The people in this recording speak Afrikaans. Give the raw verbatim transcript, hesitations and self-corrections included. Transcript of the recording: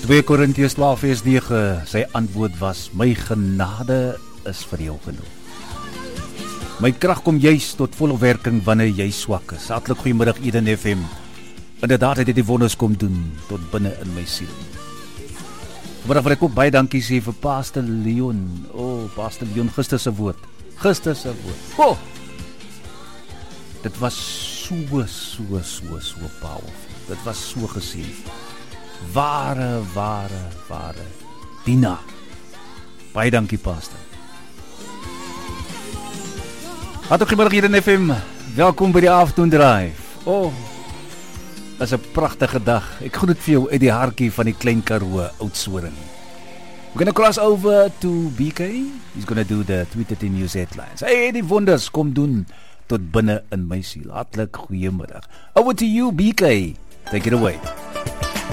twee Korintiërs twaalf vers nege, sy antwoord was, my genade is vir jou genoeg. My krag kom juis tot volle werking wanneer jy swak is. Hartlik goeiemiddag Eden F M. Inderdaad het hy die wonders kom doen tot binne in my siel. Maar wil ek ook baie dankie sê vir Pastor Leon. O, oh, Pastor Leon, gister se woord. Gister se woord. O! Oh, dit was so, so, so, so powerful. Dit was so gesien. Ware, ware, ware. Dina. Baie dankie, Pastor. Hartlik goeiemiddag hier in F M. Welkom by die Afternoon Drive. O, oh, dit is 'n pragtige dag. Ek groet vir jou uit die hartjie van die Klein Karoo, Oudtshoorn. We're gonna cross over to B K. He's gonna do the Twitter News headlines. Hey, die wonders kom doen tot binne in my siel. Hartlik goeiemiddag. Over to you, B K. Take it away.